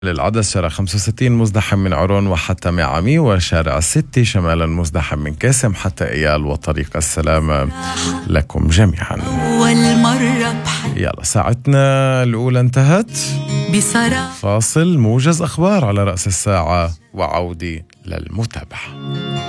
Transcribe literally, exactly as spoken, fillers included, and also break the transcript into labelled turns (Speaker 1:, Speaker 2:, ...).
Speaker 1: للعدس شارع خمسة وستين مزدحم من عرون وحتى معامي، وشارع الستة شمالا مزدحم من كاسم حتى إيال وطريق السلامة. لكم جميعا. يلا ساعتنا الأولى انتهت، فاصل موجز أخبار على رأس الساعة وعودي للمتابعة.